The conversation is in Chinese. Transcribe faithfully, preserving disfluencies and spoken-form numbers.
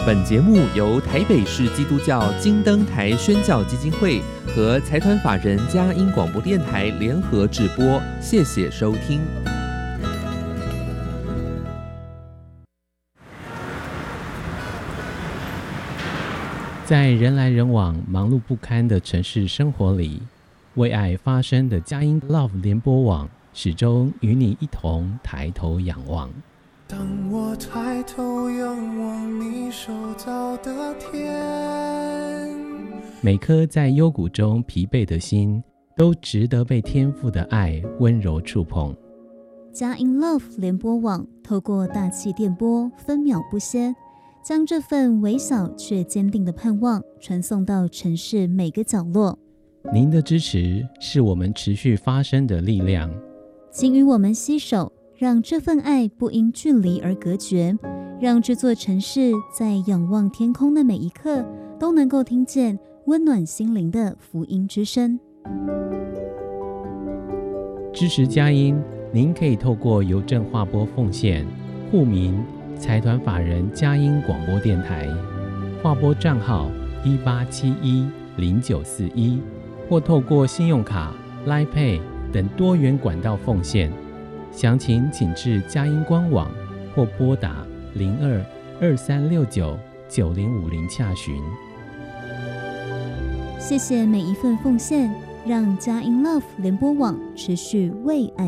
本节目由台北市基督教金灯台宣教基金会和财团法人佳音广播电台联合制播，谢谢收听。 在人来人往、忙碌不堪的城市生活里，为爱发声的佳音 Love 联播网始终与你一同抬头仰望。 当我抬头仰望你手造的天， 每颗在幽谷中疲惫的心，都值得被天父的爱温柔触碰。 佳音 Love 联播网透过大气电波，分秒不歇，将这份微小却坚定的盼望传送到城市每个角落。 您的支持是我们持续发声的力量， 请与我们携手，让这份爱不因距离而隔绝，让这座城市在仰望天空的每一刻，都能够听见温暖心灵的福音之声。 支持佳音，您可以透过邮政划拨奉献，户名财团法人佳音广播电台，划拨账号一八七一零九四一，或透过信用卡、Line Pay 等多元管道奉献。详情请至佳音官网或拨打零二二三六九九零五零洽询。 谢谢每一份奉献，让佳音 Love 联播网持续为爱